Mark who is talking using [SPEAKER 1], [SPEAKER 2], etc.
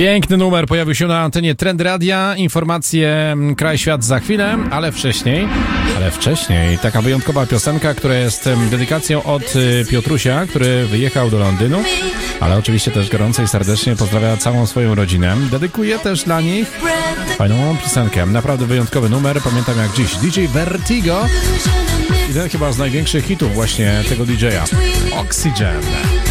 [SPEAKER 1] Piękny numer pojawił się na antenie Trend Radia. Informacje Kraj, Świat za chwilę, ale wcześniej taka wyjątkowa piosenka, która jest dedykacją od Piotrusia, który wyjechał do Londynu, ale oczywiście też gorąco i serdecznie pozdrawia całą swoją rodzinę. Dedykuje też dla nich fajną piosenkę. Naprawdę wyjątkowy numer, pamiętam jak dziś. DJ Vertigo. Jeden chyba z największych hitów właśnie tego DJ-a. Oxygen.